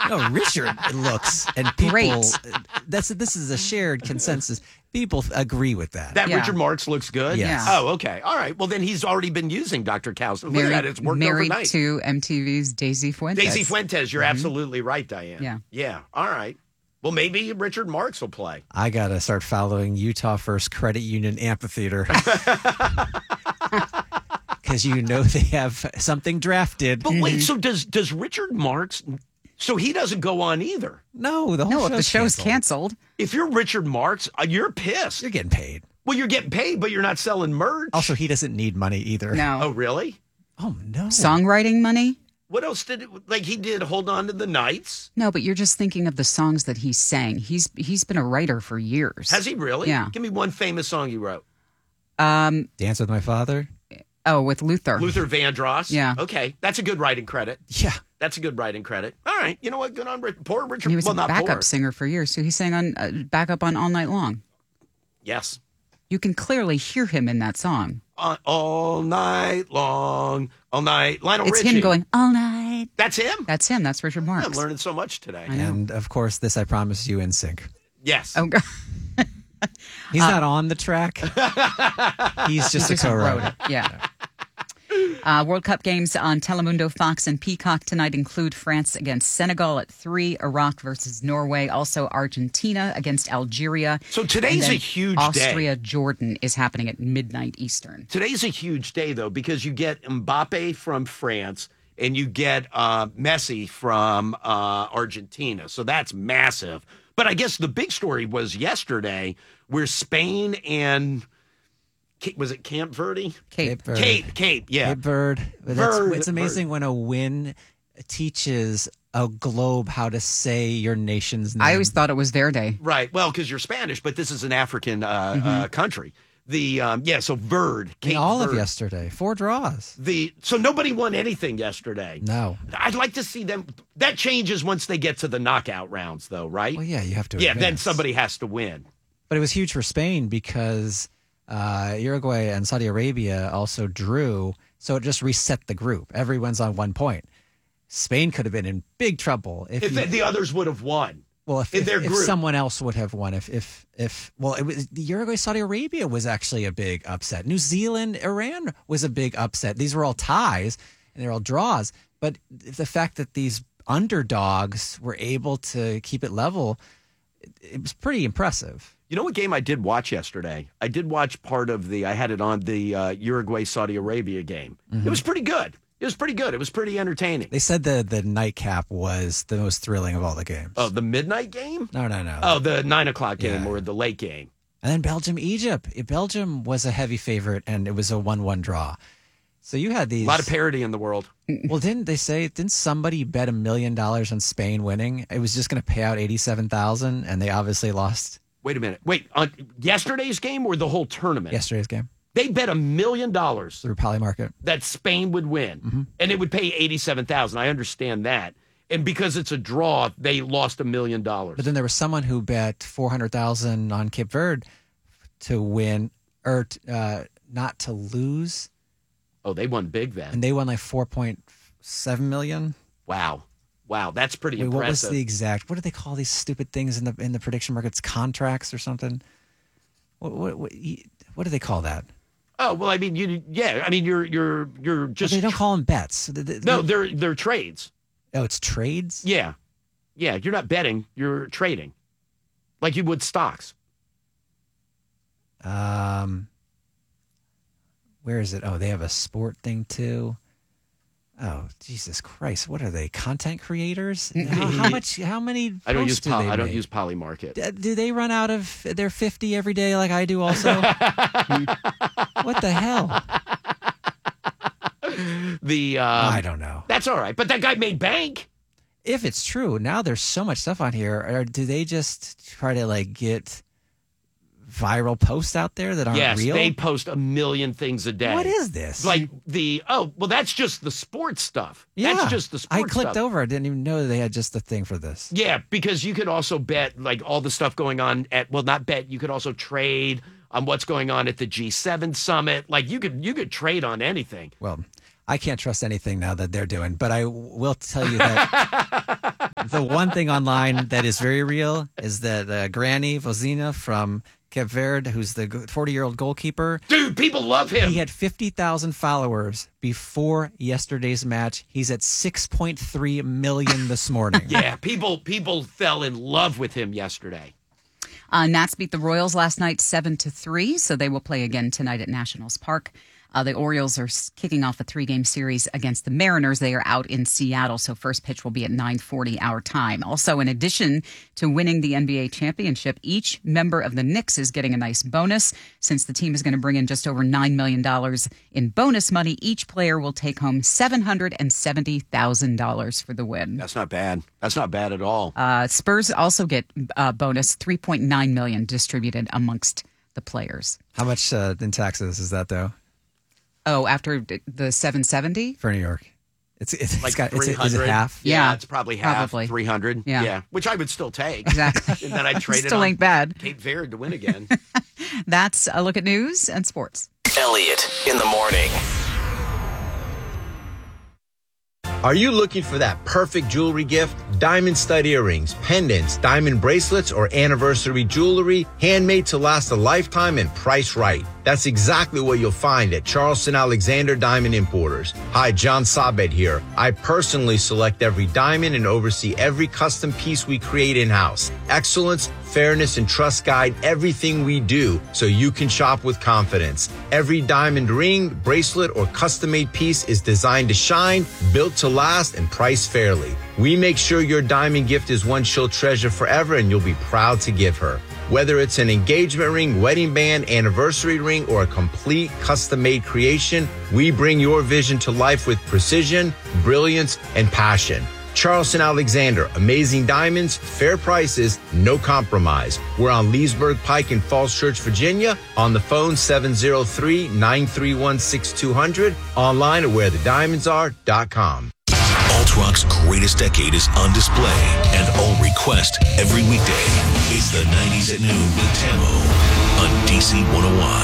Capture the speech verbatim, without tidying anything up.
No, Richard looks and people. Great. That's this is a shared consensus. People agree with that. That Yeah. Richard Marx looks good? Yes. Yeah. Oh, okay. All right. Well, then he's already been using Doctor Cowson. Look at that. It's worked married overnight. to M T V's Daisy Fuentes. Daisy Fuentes, you're absolutely right, Diane. Yeah. Yeah. All right. Well, maybe Richard Marx will play. I got to start following Utah First Credit Union Amphitheater. Because you know they have something drafted. But wait, so does does Richard Marx, so he doesn't go on either? No, the whole No, if show's the show's canceled. canceled. If you're Richard Marx, uh, you're pissed. You're getting paid. Well, you're getting paid, but you're not selling merch. Also, he doesn't need money either. No. Oh, really? Oh, no. Songwriting money? What else did it, like he did Hold On to the Nights? No, but you're just thinking of the songs that he sang. He's he's been a writer for years. Has he really? Yeah. Give me one famous song he wrote. Um. Dance with My Father? Oh, with Luther. Luther Vandross. Yeah. Okay. That's a good writing credit. Yeah. That's a good writing credit. All right. You know what? Good on Rich- poor Richard. And he was well, a not backup poor. singer for years, so he sang on uh, backup on All Night Long. Yes. You can clearly hear him in that song. Uh, all night long. All night. Lionel It's Richie. him going all night. That's him? That's him. That's Richard Marx. I'm learning so much today. I know. And, of course, this I Promise You in sync. Yes. Oh God. He's not on the track. He's just a Just co-writer. wrote it. Yeah. Uh, World Cup games on Telemundo, Fox, and Peacock tonight include France against Senegal at three, Iraq versus Norway, also Argentina against Algeria. So today's and then a huge day. Austria, Jordan is happening at midnight Eastern. Today's a huge day, though, because you get Mbappe from France and you get uh, Messi from uh, Argentina. So that's massive. But I guess the big story was yesterday where Spain and, was it Camp Verde? Cape. Verde. Cape, Cape, yeah. Cape Verde. But that's- Verde, it's amazing when a win teaches a globe how to say your nation's name. I always thought it was their day. Right. Well, because you're Spanish, but this is an African uh, Mm-hmm. uh, country. The um, yeah, so Verde, I Cape mean, all of Verde. yesterday. Four draws. The so nobody won anything yesterday. No. I'd like to see them. That changes once they get to the knockout rounds, though, right? Well, yeah, you have to yeah, then advance. somebody has to win. But it was huge for Spain because uh, Uruguay and Saudi Arabia also drew, so it just reset the group. Everyone's on one point. Spain could have been in big trouble if, If you, the, the others would have won. well, if, in if, their if group. someone else would have won. If if if well, it was the Uruguay Saudi Arabia was actually a big upset. New Zealand Iran was a big upset. These were all ties and they're all draws. But the fact that these underdogs were able to keep it level, it, it was pretty impressive. You know what game I did watch yesterday? I did watch part of the. I had it on the uh, Uruguay Saudi Arabia game. Mm-hmm. It was pretty good. It was pretty good. It was pretty entertaining. They said the the nightcap was the most thrilling of all the games. Oh, the midnight game? No, no, no. Oh, the nine o'clock game Yeah. or the late game. And then Belgium, Egypt. Belgium was a heavy favorite, and it was a one-one draw. So you had these. A lot of parity in the world. Well, didn't they say? Didn't somebody bet a million dollars on Spain winning? It was just going to pay out eighty-seven thousand, and they obviously lost Wait a minute. Wait, on yesterday's game or the whole tournament? yesterday's game They bet a million dollars through Polymarket. that Spain would win, Mm-hmm. and it would pay eighty-seven thousand. I understand that, and because it's a draw, they lost a million dollars. But then there was someone who bet four hundred thousand on Cape Verde to win or uh, not to lose, Oh, they won big then. and they won like four point seven million. Wow, wow, that's pretty Wait, what was impressive. the exact? What do they call these stupid things in the in the prediction markets? Contracts or something? What what what, what do they call that? Oh well, I mean, you yeah, I mean, you're you're you're Well, just they don't call them bets. They- they- no, they're they're trades. oh, it's trades. Yeah, yeah, you're not betting, you're trading, like you would stocks. Um, where is it? Oh, they have a sport thing too. Oh, Jesus Christ! What are they? Content creators? How, how much? How many? I don't use posts do poly, they I don't make? use Polymarket. D- Do they run out of their fifty every day like I do? Also, what the hell? The um, I don't know. That's all right, but that guy made bank. If it's true, now there's so much stuff on here. Or do they just try to like get viral posts out there that aren't Yes, real? they post a million things a day. What is this? Like the oh well, that's just the sports stuff. yeah, That's just the sports I clicked stuff. over. I didn't even know they had just a thing for this. Yeah, because you could also bet like all the stuff going on at well, not bet. You could also trade on what's going on at the G seven summit. Like you could you could trade on anything. Well, I can't trust anything now that they're doing, but I will tell you that the one thing online that is very real is that uh, Granny Vozina from Cape Verde, who's the forty-year-old goalkeeper. Dude, people love him. He had fifty thousand followers before yesterday's match. He's at six point three million this morning. Yeah, people people fell in love with him yesterday. Uh, Nats beat the Royals last night seven to three, so they will play again tonight at Nationals Park. Uh, the Orioles are kicking off a three-game series against the Mariners. They are out in Seattle, so first pitch will be at nine forty our time. Also, in addition to winning the N B A championship, each member of the Knicks is getting a nice bonus. Since the team is going to bring in just over nine million dollars in bonus money, each player will take home seven hundred seventy thousand dollars for the win. That's not bad. That's not bad at all. Uh, Spurs also get a bonus, three point nine million dollars distributed amongst the players. How much uh, in taxes is that, though? Oh, after the seven seventy? For New York. It's, it's, Like it's got, it's, three hundred. is it half? Yeah, Yeah, it's probably half. probably. three hundred. Yeah. yeah. Which I would still take. Exactly. And then I trade it Still on ain't bad. Cape Verde to win again. That's a look at news and sports. Elliot in the morning. Are you looking for that perfect jewelry gift? Diamond stud earrings, pendants, diamond bracelets, or anniversary jewelry, handmade to last a lifetime and priced right. That's exactly what you'll find at Charleston Alexander Diamond Importers. Hi, John Sabet here. I personally select every diamond and oversee every custom piece we create in-house. Excellence, fairness, and trust guide everything we do so you can shop with confidence. Every diamond ring, bracelet, or custom-made piece is designed to shine, built to last, and priced fairly. We make sure your diamond gift is one she'll treasure forever and you'll be proud to give her. Whether it's an engagement ring, wedding band, anniversary ring, or a complete custom-made creation, we bring your vision to life with precision, brilliance, and passion. Charleston Alexander, amazing diamonds, fair prices, no compromise. We're on Leesburg Pike in Falls Church, Virginia. On the phone, seven oh three, nine three one, six two zero zero. Online at where the diamonds are dot com. Alt Rock's greatest decade is on display and all request every weekday. It's the nineties at noon with Tamo on D C one oh one.